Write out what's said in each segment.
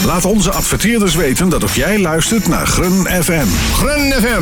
Laat onze adverteerders weten dat ook jij luistert naar Grun FM. Grun FM.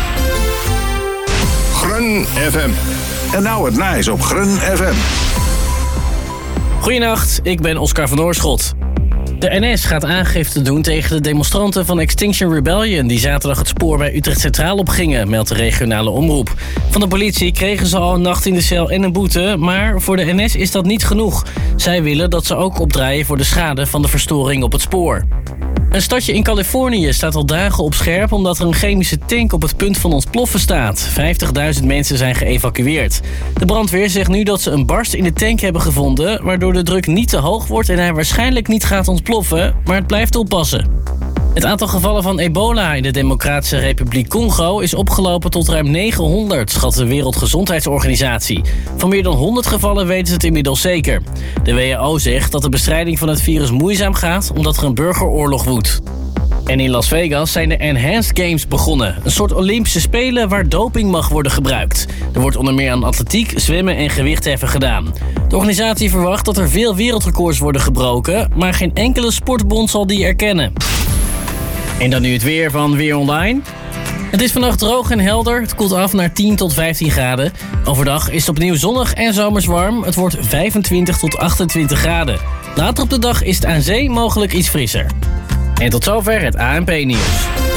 Grun FM. En nou het nice op Grun FM. Goedenacht, ik ben Oscar van Oorschot. De NS gaat aangifte doen tegen de demonstranten van Extinction Rebellion die zaterdag het spoor bij Utrecht Centraal opgingen, meldt de regionale omroep. Van de politie kregen ze al een nacht in de cel en een boete, maar voor de NS is dat niet genoeg. Zij willen dat ze ook opdraaien voor de schade van de verstoring op het spoor. Een stadje in Californië staat al dagen op scherp omdat er een chemische tank op het punt van ontploffen staat. 50.000 mensen zijn geëvacueerd. De brandweer zegt nu dat ze een barst in de tank hebben gevonden, waardoor de druk niet te hoog wordt en hij waarschijnlijk niet gaat ontploffen, maar het blijft oppassen. Het aantal gevallen van ebola in de Democratische Republiek Congo is opgelopen tot ruim 900, schat de Wereldgezondheidsorganisatie. Van meer dan 100 gevallen weten ze het inmiddels zeker. De WHO zegt dat de bestrijding van het virus moeizaam gaat omdat er een burgeroorlog woedt. En in Las Vegas zijn de Enhanced Games begonnen. Een soort Olympische Spelen waar doping mag worden gebruikt. Er wordt onder meer aan atletiek, zwemmen en gewichtheffen gedaan. De organisatie verwacht dat er veel wereldrecords worden gebroken, maar geen enkele sportbond zal die erkennen. En dan nu het weer van Weer Online. Het is vannacht droog en helder. Het koelt af naar 10 tot 15 graden. Overdag is het opnieuw zonnig en zomers warm. Het wordt 25 tot 28 graden. Later op de dag is het aan zee mogelijk iets frisser. En tot zover het ANP-nieuws.